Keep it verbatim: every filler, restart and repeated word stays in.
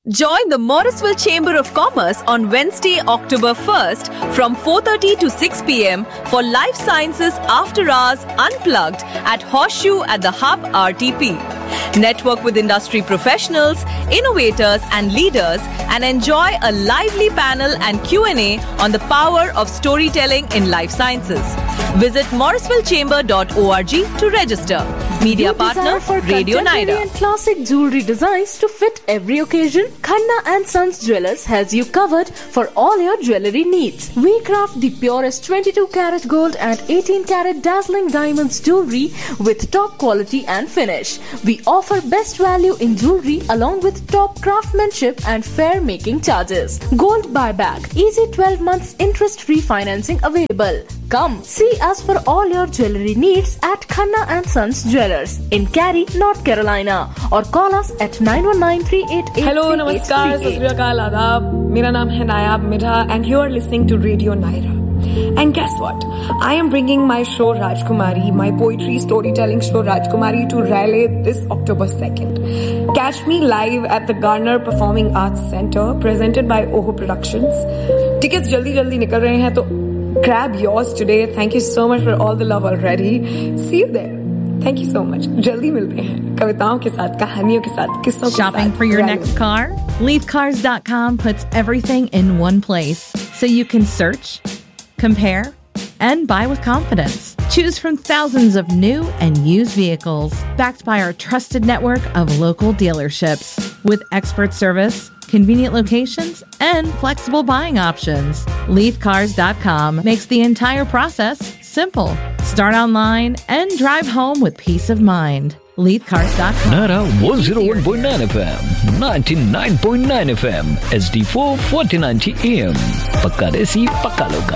Join the Morrisville Chamber of Commerce on Wednesday, October first from four thirty to six p.m. for Life Sciences After Hours Unplugged at Horseshoe at the Hub R T P. Network with industry professionals, innovators and leaders and enjoy a lively panel and Q and A on the power of storytelling in life sciences. Visit morrisville chamber dot org to register. Media partner, Radio Naira. And classic jewelry designs to fit every occasion. Khanna and Sons Jewelers has you covered for all your jewelry needs. We craft the purest twenty-two karat gold and eighteen karat dazzling diamonds jewelry with top quality and finish. We offer best value in jewelry along with top craftsmanship and fair making charges. Gold buyback, easy twelve months interest-free financing available. Come see us for all your jewelry needs at Khanna and Sons Jewelers in Cary, North Carolina, or call us at nine one nine, three eight eight, Hello, three eight namaskar, three eight. sat sri akal, adab. Mera naam hai Nayab Midha and you are listening to Radio Naira. And guess what? I am bringing my show Rajkumari, my poetry storytelling show Rajkumari to Raleigh this October second. Catch me live at the Garner Performing Arts Center presented by Oho Productions. Tickets jaldi jaldi nikal rahe hain to grab yours today. Thank you so much for all the love already. See you there. Thank you so much. Jaldi milte hain. Kavitaon ke saath, kahaniyon ke saath, kisson ke Shopping saath. for your Raleigh. next car? Leaf cars dot com puts everything in one place so you can search, compare, and buy with confidence. Choose from thousands of new and used vehicles backed by our trusted network of local dealerships with expert service, convenient locations, and flexible buying options. Leaf cars dot com makes the entire process simple. Start online and drive home with peace of mind. Leaf cars dot com. Naira one oh one point nine F M, ninety-nine point nine F M, H D four, forty ninety A M. Pakka desi, pakka local.